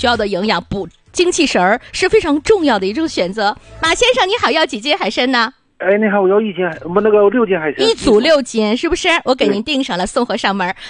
需要的营养，补精气神儿是非常重要的一种选择。马先生你好，要几斤海参呢？ 哎，你好，我要1斤，我们那个6斤海参， 一组6斤，是不是？我给您订上了，送货上门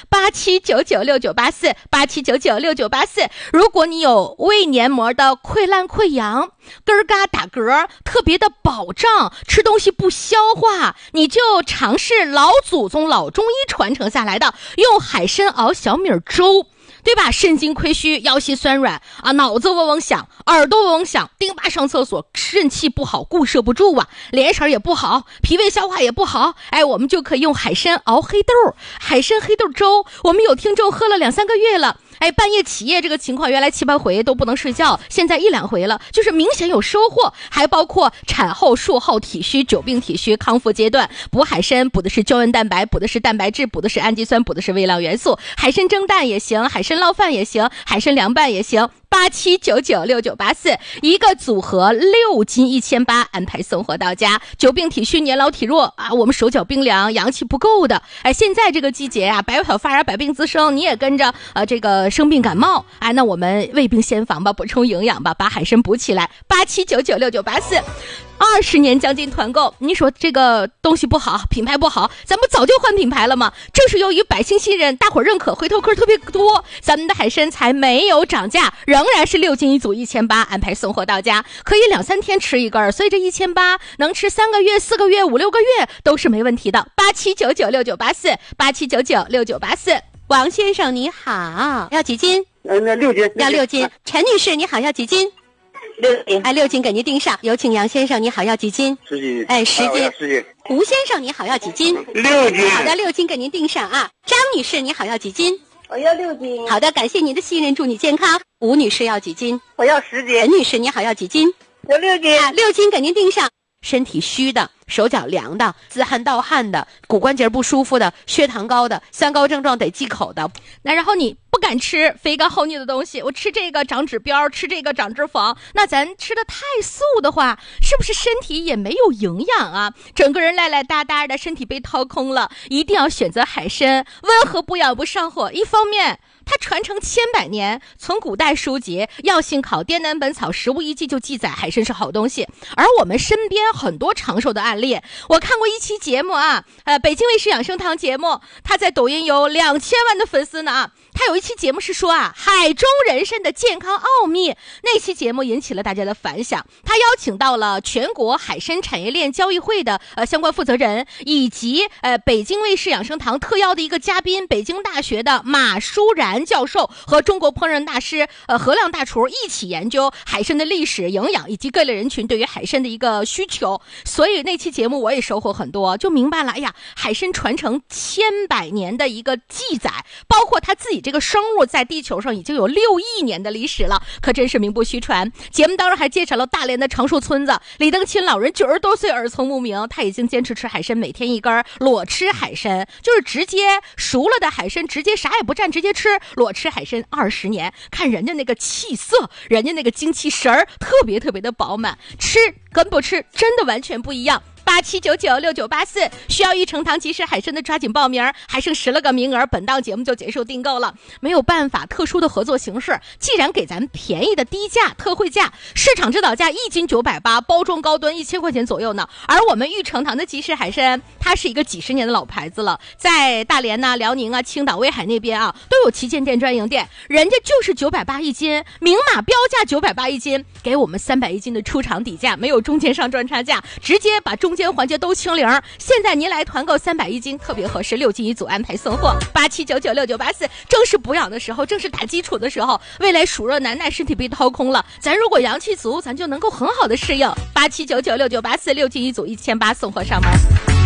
，87996984，87996984。如果你有胃黏膜的溃烂溃疡，根儿嘎打嗝，特别的饱胀，吃东西不消化，你就尝试老祖宗老中医传承下来的用海参熬小米粥。对吧？肾经亏虚，腰膝酸软啊，脑子嗡嗡响，耳朵嗡嗡响，丁巴上厕所，肾气不好，固摄不住啊，脸色也不好，脾胃消化也不好。哎，我们就可以用海参熬黑豆，海参黑豆粥。我们有听众喝了2-3个月了，哎，半夜起夜这个情况，原来7、8回都不能睡觉，现在1、2回了，就是明显有收获。还包括产后、术后体虚、久病体虚康复阶段，补海参补的是胶原蛋白，补的是蛋白质，补的是氨基酸，补的是微量元素。海参蒸蛋也行，海参捞饭也行，海参凉拌也行。87996984，一个组合6斤1800，安排送货到家。久病体虚、年老体弱啊，我们手脚冰凉、阳气不够的，哎，现在这个季节啊，百草发芽，百病滋生，你也跟着这个生病感冒，哎，那我们未病先防吧，补充营养吧，把海参补起来。87996984，20年将近团购，你说这个东西不好，品牌不好，咱们早就换品牌了嘛。正是由于百姓信任，大伙认可，回头客特别多，咱们的海参才没有涨价，仍然是6斤一组1800，安排送货到家，可以2-3天吃一根，所以这1800能吃3个月、4个月、5、6个月都是没问题的。87996984，87996984。王先生你好，要几斤？ 那6斤， 要6斤。陈女士你好，要几斤 ？6斤， 哎，6斤给您订上。有请杨先生，你好，要几斤 ？10斤， 哎，10斤。 10斤。 胡先生，你好，要几斤 ？6斤。 好的，6斤给您订上啊。张女士，你好，要几斤？ 我要6斤。 好的，感谢您的信任，祝你健康。吴女士要几斤？ 我要10斤。 陈女士，你好，要几斤？ 要6斤。 啊，6斤给您订上。身体虚的，手脚凉的，自汗盗汗的，骨关节不舒服的，血糖高的，3高症状得忌口的。那然后你不敢吃肥甘厚腻的东西，我吃这个长指标，吃这个长脂肪，那咱吃的太素的话，是不是身体也没有营养啊？整个人赖赖哒哒的，身体被掏空了。一定要选择海参，温和不痒不上火。一方面它传承千百年，从古代书籍《药性考》《滇南本草食物医记》就记载海参是好东西。而我们身边很多长寿的案例，我看过一期节目啊，北京卫视养生堂节目，他在抖音有2000万的粉丝呢啊。他有一期节目是说啊，海中人参的健康奥秘，那期节目引起了大家的反响。他邀请到了全国海参产业链交易会的相关负责人，以及北京卫视养生堂特邀的一个嘉宾，北京大学的马舒然教授和中国烹饪大师何亮大厨一起研究海参的历史、营养以及各类人群对于海参的一个需求。所以那期节目我也收获很多，就明白了，哎呀，海参传承千百年的一个记载，包括他自己这个生物在地球上已经有6亿年的历史了，可真是名不虚传。节目当中还介绍了大连的长寿村子，李登钦老人90多岁耳聪目明，他已经坚持吃海参，每天1根，裸吃海参，就是直接熟了的海参，直接啥也不蘸，直接吃，裸吃海参20年。看人家那个气色，人家那个精气神儿，特别特别的饱满，吃跟不吃真的完全不一样。87996984，需要玉成堂及时海参的抓紧报名，还剩10个名额，本档节目就结束订购了。没有办法，特殊的合作形式，既然给咱便宜的低价特惠价，市场指导价1斤980，包装高端1000块钱左右呢。而我们玉成堂的及时海参，它是一个几十年的老牌子了，在大连呐、辽宁啊、青岛、威海那边啊都有旗舰店、专营店，人家就是980一斤，明码标价980一斤，给我们300一斤的出厂底价，没有中间商赚差价，直接把中间环节都清零。现在您来团购300一斤，特别合适，6斤一组安排送货。87996984，正是补养的时候，正是打基础的时候，未来暑热难耐，身体被掏空了，咱如果阳气足，咱就能够很好的适应。87996984， 6斤一组1800，送货上门。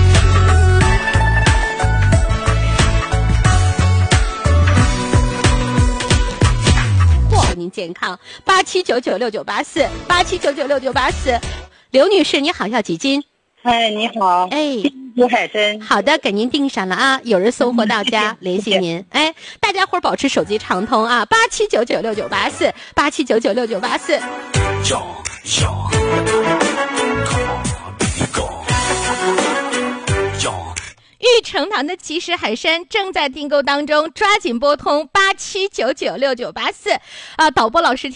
您健康，87996984， 87996984。刘女士你好，要几斤？ 哎，你好， 哎， 有海参。 好的，给您订上了啊，有人送货到家，联系您。哎，大家伙保持手机畅通啊，87996984， 87996984。玉成堂的即食海参正在订购当中，抓紧拨通87996984啊！导播老师